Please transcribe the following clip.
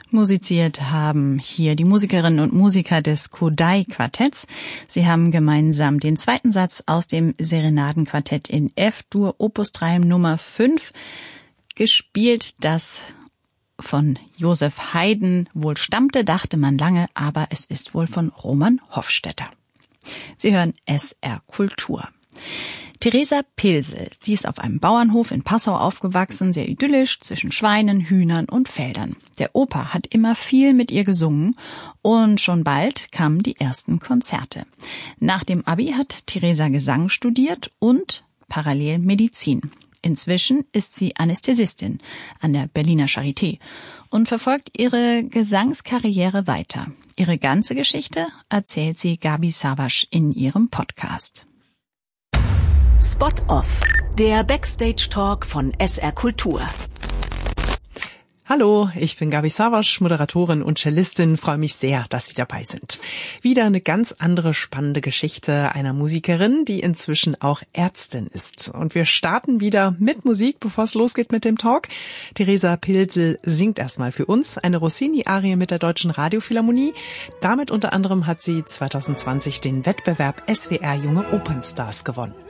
Musiziert haben hier die Musikerinnen und Musiker des Kodály-Quartetts. Sie haben gemeinsam den zweiten Satz aus dem Serenadenquartett in F-Dur Opus 3 Nummer 5 gespielt, das von Joseph Haydn wohl stammte, dachte man lange, aber es ist wohl von Roman Hofstetter. Sie hören SR Kultur. Theresa Pilsel, sie ist auf einem Bauernhof in Passau aufgewachsen, sehr idyllisch zwischen Schweinen, Hühnern und Feldern. Der Opa hat immer viel mit ihr gesungen und schon bald kamen die ersten Konzerte. Nach dem Abi hat Theresa Gesang studiert und parallel Medizin. Inzwischen ist sie Anästhesistin an der Berliner Charité und verfolgt ihre Gesangskarriere weiter. Ihre ganze Geschichte erzählt sie Gabi Savasch in ihrem Podcast. Spot Off, der Backstage-Talk von SR Kultur. Hallo, ich bin Gabi Savasch, Moderatorin und Cellistin. Freue mich sehr, dass Sie dabei sind. Wieder eine ganz andere spannende Geschichte einer Musikerin, die inzwischen auch Ärztin ist. Und wir starten wieder mit Musik, bevor es losgeht mit dem Talk. Theresa Pilsel singt erstmal für uns eine Rossini-Arie mit der Deutschen Radiophilharmonie. Damit unter anderem hat sie 2020 den Wettbewerb SWR Junge Opernstars gewonnen.